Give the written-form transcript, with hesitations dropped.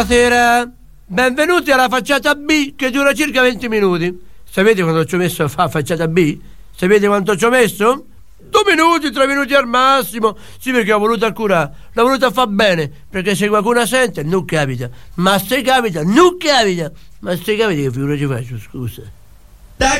Buonasera, benvenuti alla facciata B che dura circa 20 minuti. Sapete quanto ci ho messo a fare facciata B? Sapete quanto ci ho messo? 2 minuti, 3 minuti al massimo. Sì, perché ho voluto curare, l'ho voluto far bene, perché se qualcuno sente non capita, ma se capita non capita, ma se capita che figura ci faccio, scusa.